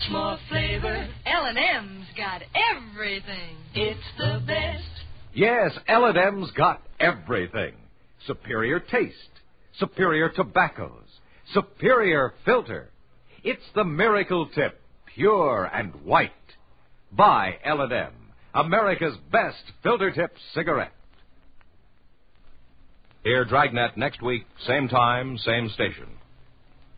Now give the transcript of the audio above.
more flavor. L&M's got everything. It's the best. Yes, L&M's got everything. Superior taste, superior tobaccos, superior filter. It's the Miracle Tip, pure and white. Buy L&M, America's best filter tip cigarette. Hear Dragnet next week, same time, same station.